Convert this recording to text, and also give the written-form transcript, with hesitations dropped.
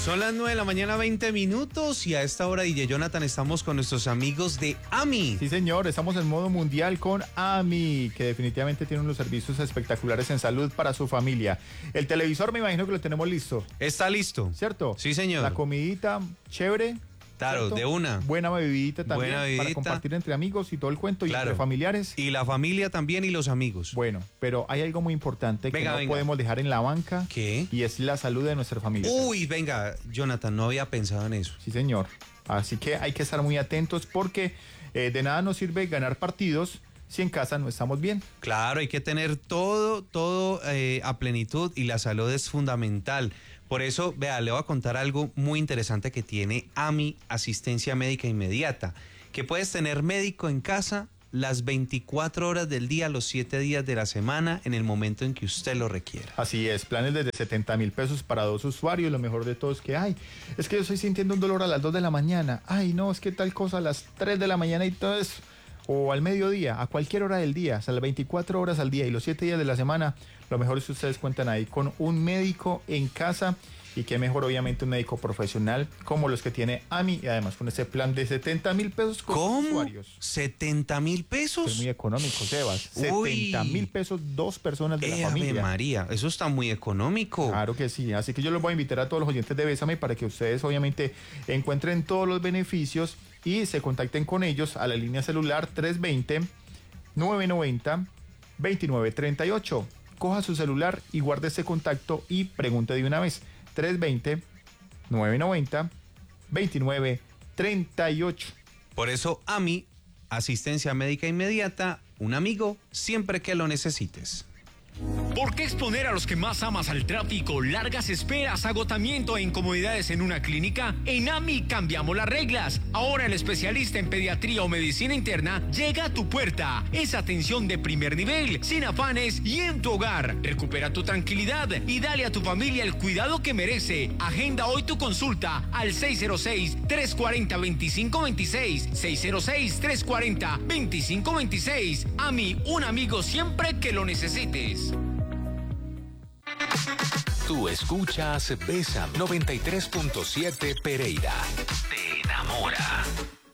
Son las 9 de la mañana, 20 minutos, y a esta hora, DJ Jonathan, estamos con nuestros amigos de AMI. Sí, señor, estamos en modo mundial con AMI, que definitivamente tiene unos servicios espectaculares en salud para su familia. El televisor me imagino que lo tenemos listo. Está listo. ¿Cierto? Sí, señor. La comidita, chévere. Claro, ¿cierto? de una. Buena bebidita también, Buena bebidita. para compartir entre amigos y todo el cuento, Claro. y entre familiares. Y la familia también y los amigos. Bueno, pero hay algo muy importante que no podemos dejar en la banca. ¿Qué? Y es la salud de nuestra familia. Uy, venga, Jonathan, no había pensado en eso. Sí, señor. Así que hay que estar muy atentos porque de nada nos sirve ganar partidos si en casa no estamos bien. Claro, hay que tener todo a plenitud, y la salud es fundamental. Por eso, vea, le voy a contar algo muy interesante que tiene AMI, Asistencia Médica Inmediata, que puedes tener médico en casa las 24 horas del día, los 7 días de la semana, en el momento en que usted lo requiera. Así es, planes desde 70,000 pesos para 2 usuarios. Lo mejor de todo es que, es que yo estoy sintiendo un dolor a las 2 de la mañana. No, es que tal cosa a las 3 de la mañana y todo eso. O al mediodía, a cualquier hora del día, o sea, las 24 horas al día y los 7 días de la semana. Lo mejor es que ustedes cuentan ahí con un médico en casa, y qué mejor, obviamente, un médico profesional como los que tiene AMI, y además con ese plan de 70,000 pesos con usuarios. ¿70,000 pesos? Es muy económico, Sebas. 70,000 pesos, 2 personas de la familia. Ave María, eso está muy económico. Claro que sí, así que yo los voy a invitar a todos los oyentes de Bésame para que ustedes, obviamente, encuentren todos los beneficios y se contacten con ellos a la línea celular 320-990-2938. Coja su celular y guarde ese contacto y pregunte de una vez. 320-990-2938. Por eso, AMI, Asistencia Médica Inmediata, un amigo siempre que lo necesites. ¿Por qué exponer a los que más amas al tráfico, largas esperas, agotamiento e incomodidades en una clínica? En AMI cambiamos las reglas. Ahora el especialista en pediatría o medicina interna llega a tu puerta. Es atención de primer nivel, sin afanes y en tu hogar. Recupera tu tranquilidad y dale a tu familia el cuidado que merece. Agenda hoy tu consulta al 606-340-2526. 606-340-2526. AMI, un amigo siempre que lo necesites. Tú escuchas Bésame 93.7 Pereira. Te enamora.